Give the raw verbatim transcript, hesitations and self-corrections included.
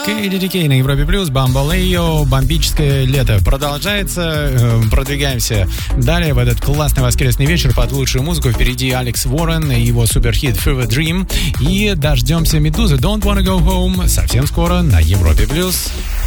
кей ди ди кей на Европе Плюс, Бамбалейо, бомбическое лето продолжается. Продвигаемся далее в этот классный воскресный вечер под лучшую музыку. Впереди Алекс Уоррен и его суперхит Fever Dream. И дождемся Медузы Don't Wanna Go Home совсем скоро на Европе Плюс.